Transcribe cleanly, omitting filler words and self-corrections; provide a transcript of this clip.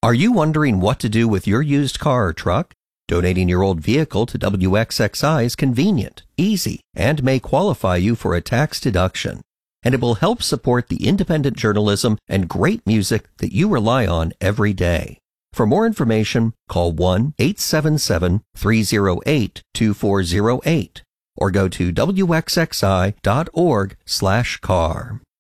Are you wondering what to do with your used car or truck? Donating your old vehicle to WXXI is convenient, easy, and may qualify you for a tax deduction. And it will help support the independent journalism and great music that you rely on every day. For more information, call 1-877-308-2408 or go to wxxi.org/car.